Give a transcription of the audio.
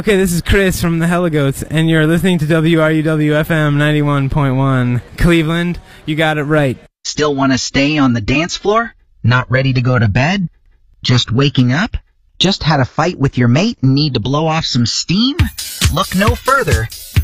Okay, this is Chris from the Heligoats, and you're listening to WRUW-FM 91.1. Cleveland, you got it right. Still want to stay on the dance floor? Not ready to go to bed? Just waking up? Just had a fight with your mate and need to blow off some steam? Look no further.